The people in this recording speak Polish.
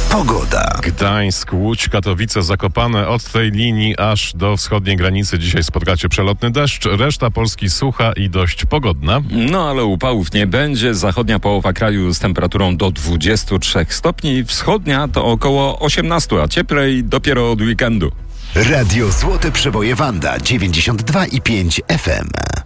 Pogoda. Gdańsk, Łódź, Katowice, Zakopane. Od tej linii aż do wschodniej granicy dzisiaj spotkacie przelotny deszcz. Reszta Polski sucha i dość pogodna. No ale upałów nie będzie. Zachodnia połowa kraju z temperaturą do 23 stopni. Wschodnia to około 18, a cieplej dopiero od weekendu. Radio Złote Przeboje Wanda 92,5 FM.